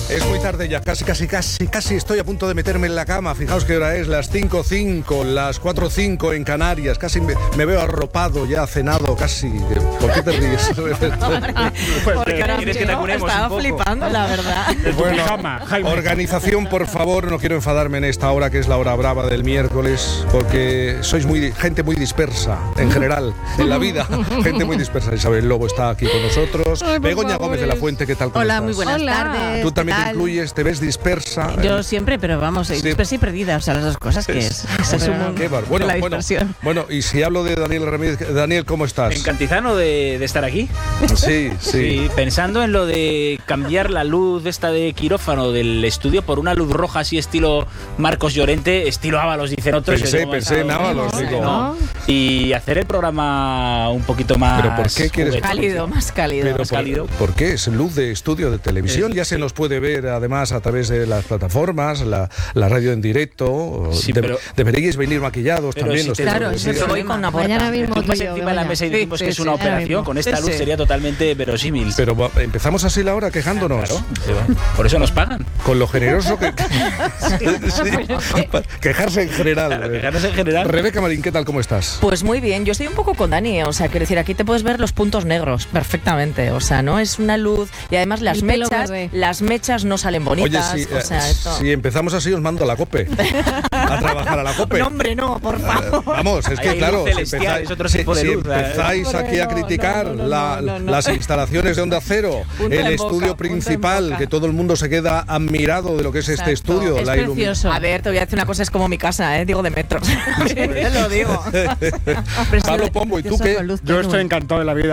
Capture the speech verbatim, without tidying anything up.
Es muy tarde ya, casi, casi, casi, casi estoy a punto de meterme en la cama. Fijaos qué hora es, las cinco cinco, las cuatro cinco en Canarias. Casi me, me veo arropado, ya cenado, casi. ¿Por qué te ríes? Porque quieres que te curemos Estaba un poco. flipando, la verdad. Bueno, organización, por favor, no quiero enfadarme en esta hora, que es la hora brava del miércoles, porque sois muy gente muy dispersa, en general, en la vida. Gente muy dispersa. Isabel Lobo está aquí con nosotros. Ay, Begoña favor. Gómez de la Fuente, ¿qué tal? ¿Cómo Hola, estás? muy buenas Hola. tardes. Tú también ¿qué te tal? incluyes, te ves dispersa. Yo siempre, pero vamos, Sí. dispersa y perdida, o sea, las dos cosas que es. Ese es un mundo Qué bar- bueno, de la bueno, dispersión. bueno, y si hablo de Daniel Ramírez, Daniel, ¿cómo estás? Encantizano de, de estar aquí. Sí, sí. Sí, pensando en lo de cambiar la luz esta de quirófano del estudio por una luz roja así estilo Marcos Llorente, estilo Ábalos, dicen otros. Pensé, Yo digo, pensé en más Ábalos, ¿no? digo. ¿no? Y hacer el programa un poquito más ¿Pero por qué quieres- juguetón. Cálido, más cálido. Pero más por, cálido. ¿por qué? Es luz de estudio de televisión, Es- ya se sí. nos puede ver además a través de las plataformas, la, la radio en directo. Sí, De- pero- deberíais venir maquillados pero también. si los te- Claro, televidentes. eso es Sí, voy con una puerta. Mañana mismo Tú tú vas y yo, encima de la Begoña. mesa y Sí, decimos sí, que es sí, una ahora operación, mismo. con esta Sí, luz sí. sería totalmente verosímil. Pero va- empezamos así la hora quejándonos. Claro, por eso nos pagan. Con lo generoso que... Sí, pa- quejarse en general. Claro, quejarnos en general. Rebeca Marín, ¿qué tal? ¿Cómo estás? Pues muy bien, yo estoy un poco con Dani, o sea, quiero decir, aquí te puedes ver los puntos negros perfectamente, o sea, ¿no? Es una luz y además las El pelo mechas, verde. las mechas no salen Oye, bonitas, si, o sea, eh, esto... si empezamos así os mando a la COPE. A trabajar a la COPE. No, hombre, no, por favor. Vamos, es Ahí que hay claro, luz si celestial, empezáis, es otro tipo de si luz, ¿eh? empezáis aquí a No, no, criticar no, no, la- no, no. las instalaciones de Onda Cero, Punto el en estudio boca, punto en principal, boca. que todo el mundo se queda admirado de lo que es este Exacto. estudio, Es la ilumi- precioso. A ver, te voy a decir una cosa, es como mi casa, ¿eh? Digo de metros. Te lo digo. Pablo Pombo, ¿y tú qué? Yo estoy encantado de la vida.